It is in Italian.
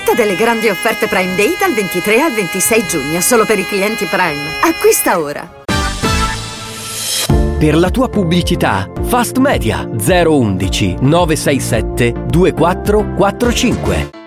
Approfitta delle grandi offerte Prime Day dal 23 al 26 giugno, solo per i clienti Prime. Acquista ora. Per la tua pubblicità, Fast Media 011 967 2445.